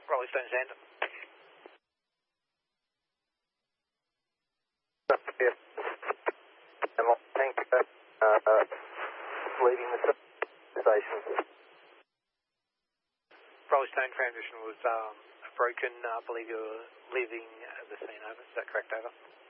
Rolling Stone Xander. Yes. Tanker leaving the station. Rolling Stone transition was broken. I believe you were leaving the scene, over. Is that correct, over?